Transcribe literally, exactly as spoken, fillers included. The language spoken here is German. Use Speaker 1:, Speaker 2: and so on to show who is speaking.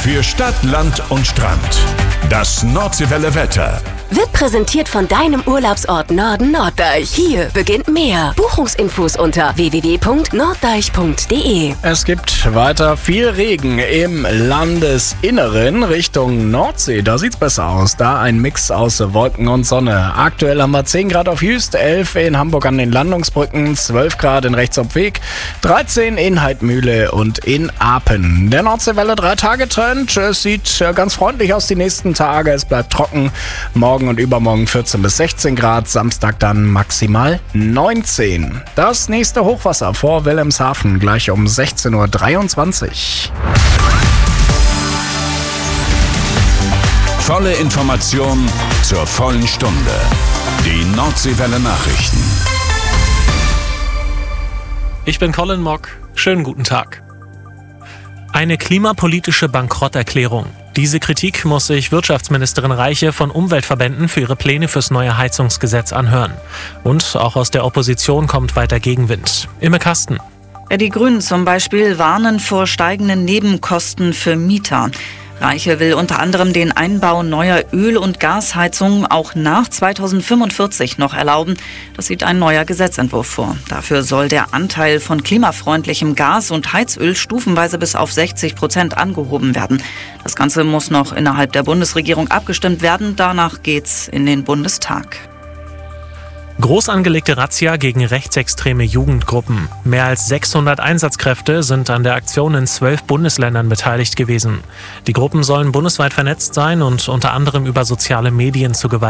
Speaker 1: Für Stadt, Land und Strand. Das Nordseewelle Wetter.
Speaker 2: Wird präsentiert von deinem Urlaubsort Norden Norddeich. Hier beginnt mehr. Buchungsinfos unter w w w punkt norddeich punkt d e.
Speaker 3: Es gibt weiter viel Regen im Landesinneren Richtung Nordsee. Da sieht's besser aus. Da ein Mix aus Wolken und Sonne. Aktuell haben wir zehn Grad auf Jüst, elf in Hamburg an den Landungsbrücken, zwölf Grad in Rechtsobweg, dreizehn in Heidmühle und in Apen. Der Nordseewelle drei Tage Trend. Es sieht ganz freundlich aus die nächsten Tage. Es bleibt trocken. Morgen und übermorgen vierzehn bis sechzehn Grad, Samstag dann maximal neunzehn. Das nächste Hochwasser vor Wilhelmshaven gleich um sechzehn Uhr dreiundzwanzig.
Speaker 1: Volle Information zur vollen Stunde. Die Nordseewelle Nachrichten.
Speaker 4: Ich bin Colin Mock. Schönen guten Tag. Eine klimapolitische Bankrotterklärung. Diese Kritik muss sich Wirtschaftsministerin Reiche von Umweltverbänden für ihre Pläne fürs neue Heizungsgesetz anhören. Und auch aus der Opposition kommt weiter Gegenwind. Imme Kasten.
Speaker 5: Die Grünen zum Beispiel warnen vor steigenden Nebenkosten für Mieter. Reiche will unter anderem den Einbau neuer Öl- und Gasheizungen auch nach zweitausendfünfundvierzig noch erlauben. Das sieht ein neuer Gesetzentwurf vor. Dafür soll der Anteil von klimafreundlichem Gas und Heizöl stufenweise bis auf sechzig Prozent angehoben werden. Das Ganze muss noch innerhalb der Bundesregierung abgestimmt werden. Danach geht's in den Bundestag.
Speaker 4: Groß angelegte Razzia gegen rechtsextreme Jugendgruppen. Mehr als sechshundert Einsatzkräfte sind an der Aktion in zwölf Bundesländern beteiligt gewesen. Die Gruppen sollen bundesweit vernetzt sein und unter anderem über soziale Medien zu Gewalt